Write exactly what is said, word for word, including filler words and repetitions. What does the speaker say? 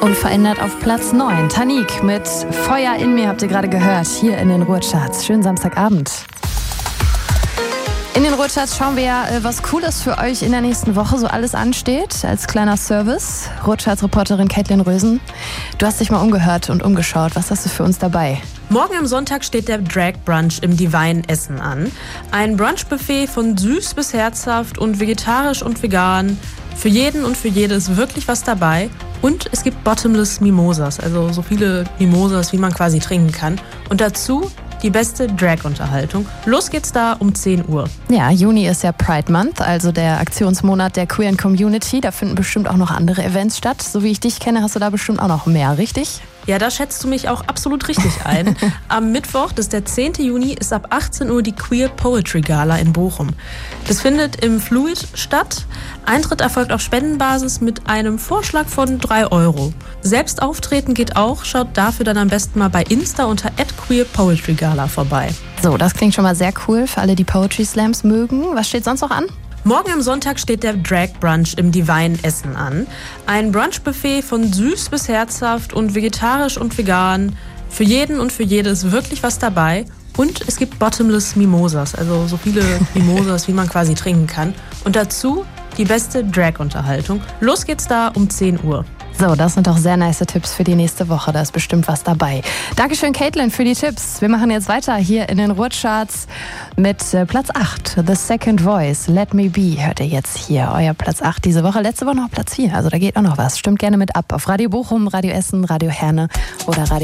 Unverändert auf Platz neun. Tanik mit Feuer in mir habt ihr gerade gehört, hier in den Ruhrcharts. Schönen Samstagabend. In den Ruhrcharts schauen wir ja, was Cooles für euch in der nächsten Woche so alles ansteht. Als kleiner Service. Ruhrcharts-Reporterin Caitlin Rösen. Du hast dich mal umgehört und umgeschaut. Was hast du für uns dabei? Morgen am Sonntag steht der Drag Brunch im Divine Essen an. Ein Brunchbuffet von süß bis herzhaft und vegetarisch und vegan. Für jeden und für jede ist wirklich was dabei. Und es gibt Bottomless Mimosas, also so viele Mimosas, wie man quasi trinken kann. Und dazu die beste Drag-Unterhaltung. Los geht's da um zehn Uhr. Ja, Juni ist ja Pride Month, also der Aktionsmonat der queeren Community. Da finden bestimmt auch noch andere Events statt. So wie ich dich kenne, hast du da bestimmt auch noch mehr, richtig? Ja, da schätzt du mich auch absolut richtig ein. Am Mittwoch, das ist der zehnten Juni, ist ab achtzehn Uhr die Queer Poetry Gala in Bochum. Das findet im Fluid statt. Eintritt erfolgt auf Spendenbasis mit einem Vorschlag von drei Euro. Selbst auftreten geht auch. Schaut dafür dann am besten mal bei Insta unter at queer poetry gala vorbei. So, das klingt schon mal sehr cool für alle, die Poetry Slams mögen. Was steht sonst noch an? Morgen am Sonntag steht der Drag Brunch im Divine Essen an. Ein Brunchbuffet von süß bis herzhaft und vegetarisch und vegan. Für jeden und für jede ist wirklich was dabei. Und es gibt Bottomless Mimosas, also so viele Mimosas, wie man quasi trinken kann. Und dazu die beste Drag-Unterhaltung. Los geht's da um zehn Uhr. So, das sind doch sehr nice Tipps für die nächste Woche. Da ist bestimmt was dabei. Dankeschön, Caitlin, für die Tipps. Wir machen jetzt weiter hier in den Ruhrcharts mit äh, Platz acht. The Second Voice, Let Me Be, hört ihr jetzt hier. Euer Platz acht diese Woche. Letzte Woche noch Platz vier. Also da geht auch noch was. Stimmt gerne mit ab auf Radio Bochum, Radio Essen, Radio Herne oder Radio